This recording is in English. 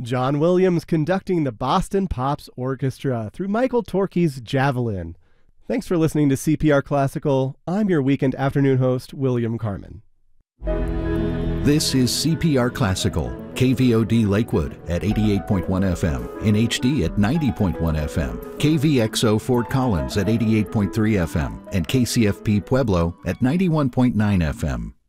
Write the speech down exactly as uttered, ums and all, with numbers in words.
John Williams conducting the Boston Pops Orchestra through Michael Torke's Javelin. Thanks for listening to C P R Classical. I'm your weekend afternoon host, William Carmen. This is C P R Classical, K V O D Lakewood at eighty-eight point one F M, in H D at ninety point one F M, K V X O Fort Collins at eighty-eight point three F M, and K C F P Pueblo at ninety-one point nine F M.